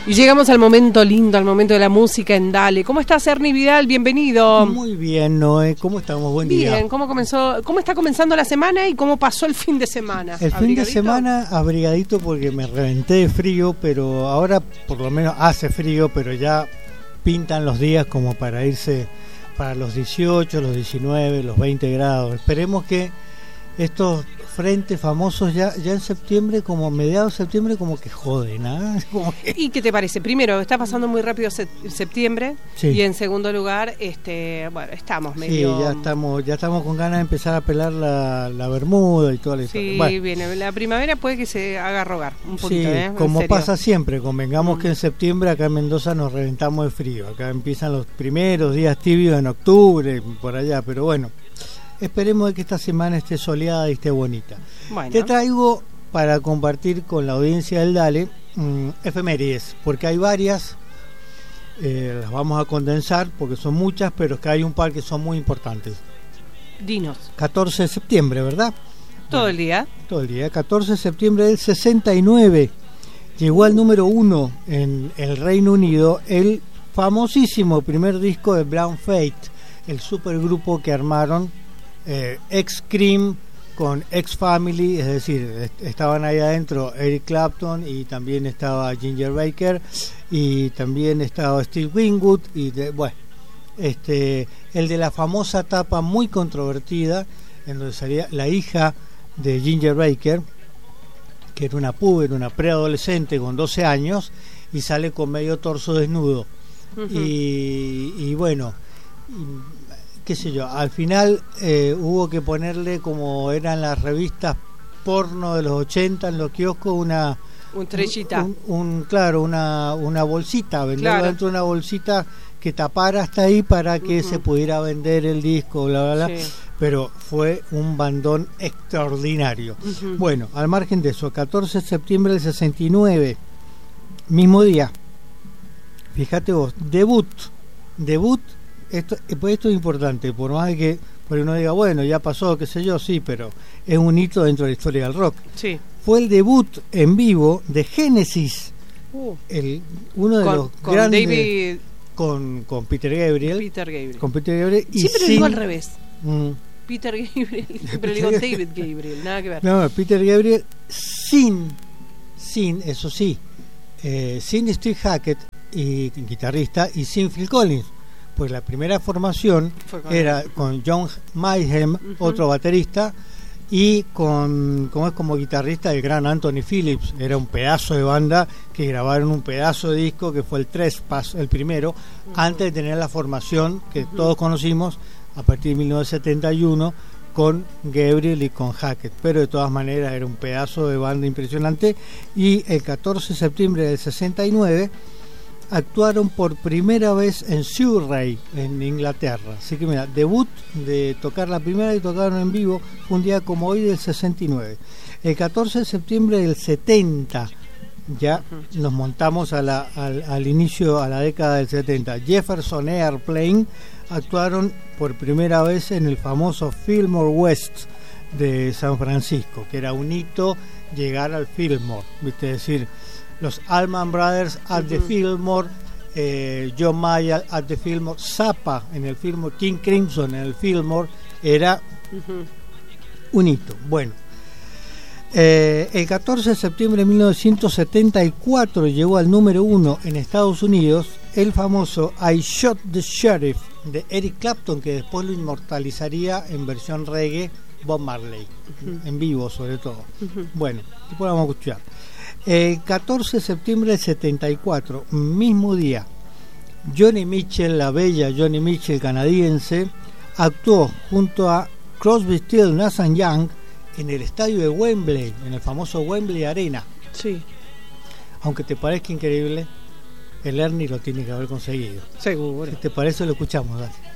Y llegamos al momento lindo, al momento de la música en Dale. ¿Cómo estás, Ernie Vidal? Bienvenido. Muy bien, Noé. ¿Cómo estamos? Buen día. Bien, ¿cómo está comenzando la semana y cómo pasó el fin de semana? El fin de semana abrigadito porque me reventé de frío, pero ahora por lo menos hace frío, pero ya pintan los días como para irse para los 18, los 19, los 20 grados. Esperemos que estos frentes famosos ya en septiembre, como mediados de septiembre, como que joden, ¿eh? ¿Y qué te parece? Primero, está pasando muy rápido septiembre, sí. Y en segundo lugar, bueno, estamos medio... Sí, ya estamos con ganas de empezar a pelar la bermuda y toda la historia. Sí, bueno. Viene la primavera, puede que se haga rogar un poquito, sí, como pasa siempre, convengamos que en septiembre acá en Mendoza nos reventamos de frío, acá empiezan los primeros días tibios en octubre, por allá, pero bueno. Esperemos de que esta semana esté soleada y esté bonita. Bueno. Te traigo para compartir con la audiencia del Dale efemérides, porque hay varias, las vamos a condensar porque son muchas, pero es que hay un par que son muy importantes. Dinos. 14 de septiembre, ¿verdad? Todo el día. Todo el día. 14 de septiembre del 69 llegó al número 1 en el Reino Unido el famosísimo primer disco de Blind Faith, el supergrupo que armaron ex-Cream con ex-Family, es decir, estaban ahí adentro Eric Clapton y también estaba Ginger Baker y también estaba Steve Winwood y el de la famosa tapa muy controvertida en donde salía la hija de Ginger Baker, que era una puber, una preadolescente con 12 años y sale con medio torso desnudo. Uh-huh. Y bueno, qué sé yo, al final hubo que ponerle, como eran las revistas porno de los 80 en los kioscos, una bolsita, venderlo dentro de una bolsita que tapara hasta ahí para que se pudiera vender el disco, bla, bla, bla. Sí. Pero fue un bandón extraordinario. Uh-huh. Bueno, al margen de eso, 14 de septiembre del 69, mismo día, fíjate vos, debut, esto es importante, por más que uno diga, bueno, ya pasó, qué sé yo, sí, pero es un hito dentro de la historia del rock. Sí. Fue el debut en vivo de Genesis, uno de los grandes... David... Con Peter Gabriel. Con Peter Gabriel. Y siempre lo digo al revés. Peter Gabriel, siempre le digo David Gabriel, nada que ver. No, Peter Gabriel sin, eso sí, sin Steve Hackett, y guitarrista, y sin Phil Collins. Pues la primera formación era con John Mayhem, uh-huh, otro baterista, y como guitarrista el gran Anthony Phillips. Era un pedazo de banda que grabaron un pedazo de disco que fue el Trespass, el primero, uh-huh, antes de tener la formación que uh-huh todos conocimos a partir de 1971 con Gabriel y con Hackett, pero de todas maneras era un pedazo de banda impresionante. Y el 14 de septiembre del 69 actuaron por primera vez en Surrey, en Inglaterra. Así que mira, debut de tocar la primera y tocaron en vivo, fue un día como hoy del 69. El 14 de septiembre del 70, ya nos montamos al inicio, a la década del 70. Jefferson Airplane actuaron por primera vez en el famoso Fillmore West de San Francisco, que era un hito llegar al Fillmore, ¿viste? Es decir, los Allman Brothers at the Fillmore, John Mayall at the Fillmore, Zappa en el Fillmore, King Crimson en el Fillmore, era un hito. Bueno, el 14 de septiembre de 1974 llegó al número 1 en Estados Unidos el famoso I Shot the Sheriff de Eric Clapton, que después lo inmortalizaría en versión reggae Bob Marley, en vivo sobre todo. Bueno, después vamos a escuchar. El 14 de septiembre del 74, mismo día, Joni Mitchell, la bella Joni Mitchell canadiense, actuó junto a Crosby, Stills, Nash & Young en el estadio de Wembley, en el famoso Wembley Arena. Sí. Aunque te parezca increíble, el Ernie lo tiene que haber conseguido. Seguro. Si te parece, lo escuchamos, dale.